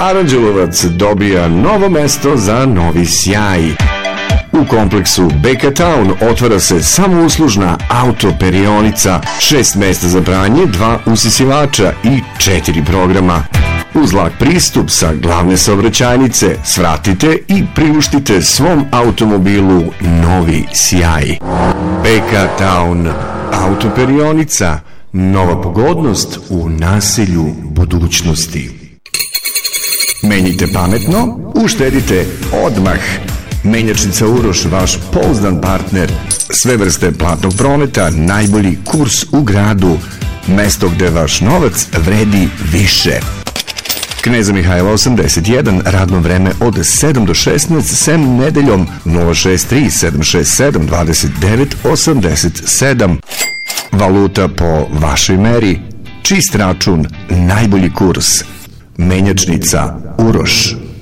Aranđelovac dobija novo mesto za novi sjaj. U kompleksu BK Town otvara se samouslužna autoperionica, 6 mesta za pranje, 2 usisivača i 4 programa. Uz lak pristup sa glavne saobraćajnice svratite i priuštite svom automobilu novi sjaj. BK Town, autoperionica, nova pogodnost u naselju budućnosti. Menjite pametno, uštedite odmah. Menjačnica Uroš, vaš pouzdan partner. Sve vrste platnog prometa, najbolji kurs u gradu. Mesto gde vaš novac vredi više. Kneza Mihajla 81, radno vreme od 7 do 16, sem nedeljom 063 767 2987. Valuta po vašoj meri. Čist račun, najbolji kurs. Menjačnica Uroš.